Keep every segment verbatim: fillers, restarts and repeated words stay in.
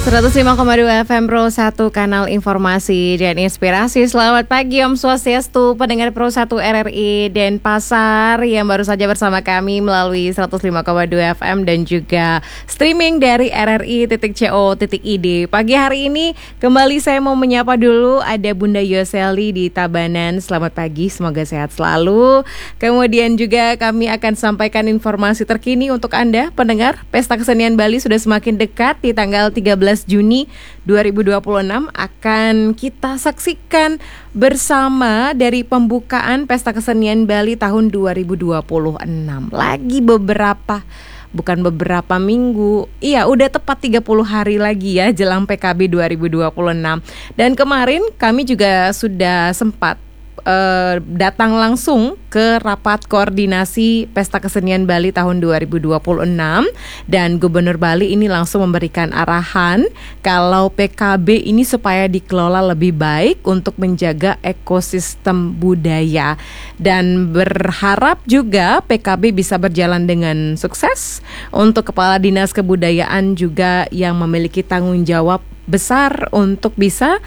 seratus lima koma dua F M Pro satu, kanal informasi dan inspirasi. Selamat pagi Om Swastiastu, pendengar Pro satu R R I Denpasar yang baru saja bersama kami melalui seratus lima koma dua F M dan juga streaming dari R R I titik co titik I D. Pagi hari ini kembali saya mau menyapa dulu ada Bunda Yoseli di Tabanan. Selamat pagi, semoga sehat selalu. Kemudian juga kami akan sampaikan informasi terkini untuk Anda pendengar. Pesta Kesenian Bali sudah semakin dekat. Di tanggal tiga belas Juni dua ribu dua puluh enam akan kita saksikan bersama dari pembukaan Pesta Kesenian Bali tahun dua ribu dua puluh enam. Lagi beberapa, bukan beberapa minggu, iya udah tepat tiga puluh hari lagi ya jelang P K B dua ribu dua puluh enam. Dan kemarin kami juga sudah sempat Uh, datang langsung ke rapat koordinasi Pesta Kesenian Bali tahun dua ribu dua puluh enam dan Gubernur Bali ini langsung memberikan arahan kalau P K B ini supaya dikelola lebih baik untuk menjaga ekosistem budaya dan berharap juga P K B bisa berjalan dengan sukses. Untuk Kepala Dinas Kebudayaan juga yang memiliki tanggung jawab besar untuk bisa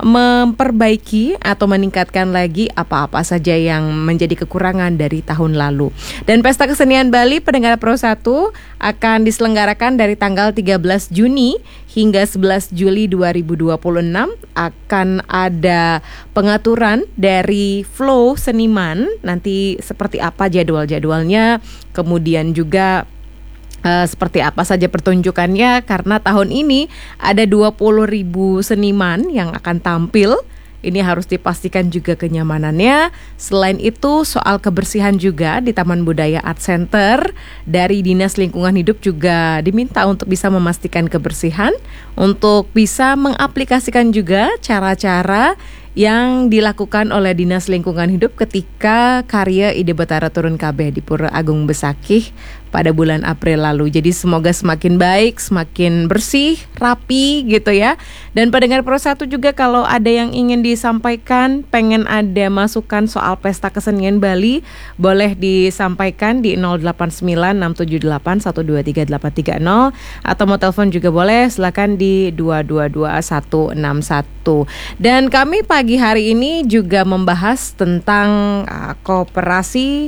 memperbaiki atau meningkatkan lagi apa-apa saja yang menjadi kekurangan dari tahun lalu. Dan Pesta Kesenian Bali pendengar Pro satu akan diselenggarakan dari tanggal tiga belas Juni hingga sebelas Juli dua ribu dua puluh enam. Akan ada pengaturan dari flow seniman, nanti seperti apa jadwal-jadwalnya, kemudian juga Uh, seperti apa saja pertunjukannya, karena tahun ini ada dua puluh ribu seniman yang akan tampil. Ini harus dipastikan juga kenyamanannya. Selain itu soal kebersihan juga di Taman Budaya Art Center dari Dinas Lingkungan Hidup juga diminta untuk bisa memastikan kebersihan, untuk bisa mengaplikasikan juga cara-cara yang dilakukan oleh Dinas Lingkungan Hidup ketika karya Ide Betara turun K B di Pura Agung Besakih pada bulan April lalu. Jadi semoga semakin baik, semakin bersih, rapi gitu ya. Dan pendengar Pro satu juga kalau ada yang ingin disampaikan, pengen ada masukan soal Pesta Kesenian Bali, boleh disampaikan di nol delapan sembilan enam tujuh delapan satu dua tiga delapan tiga nol atau mau telepon juga boleh, silakan di dua dua dua satu enam satu. Dan kami pagi hari ini juga membahas tentang uh, kooperasi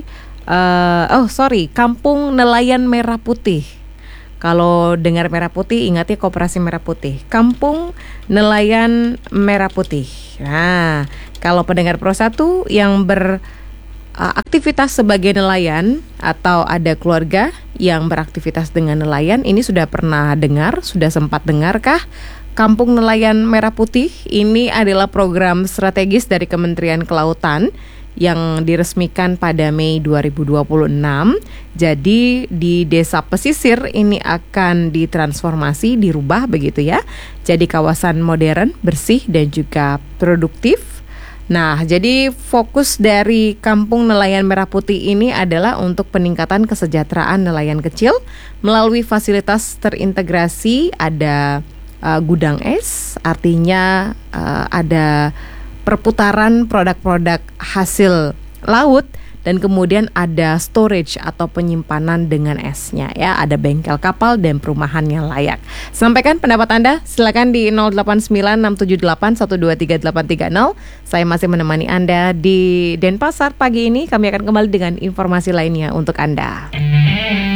Uh, oh sorry, Kampung Nelayan Merah Putih. Kalau dengar Merah Putih, ingatnya Koperasi Merah Putih. Kampung Nelayan Merah Putih. Nah, kalau pendengar Pro satu yang beraktivitas uh, sebagai nelayan atau ada keluarga yang beraktivitas dengan nelayan, ini sudah pernah dengar, sudah sempat dengarkah? Kampung Nelayan Merah Putih ini adalah program strategis dari Kementerian Kelautan yang diresmikan pada Mei dua ribu dua puluh enam. Jadi di desa pesisir ini akan ditransformasi, dirubah begitu ya, jadi kawasan modern, bersih dan juga produktif. Nah, jadi fokus dari Kampung Nelayan Merah Putih ini adalah untuk peningkatan kesejahteraan nelayan kecil melalui fasilitas terintegrasi. Ada uh, gudang es, artinya uh, ada perputaran produk-produk hasil laut, dan kemudian ada storage atau penyimpanan dengan esnya ya, ada bengkel kapal dan perumahan yang layak. Sampaikan pendapat Anda, silakan di nol delapan sembilan enam tujuh delapan satu dua tiga delapan tiga nol. Saya masih menemani Anda di Denpasar pagi ini. Kami akan kembali dengan informasi lainnya untuk Anda.